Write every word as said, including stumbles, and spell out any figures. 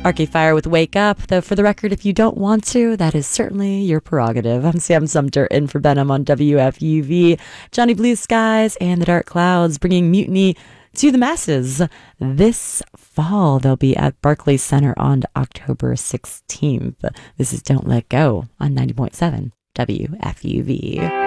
Arcade Fire with Wake Up, though for the record, if you don't want to, that is certainly your prerogative. I'm Sam Sumter in for Benham on W F U V. Johnny Blue Skies and the Dark Clouds bringing Mutiny to the masses this fall. They'll be at Barclays Center on October sixteenth. This is Don't Let Go on ninety point seven W F U V.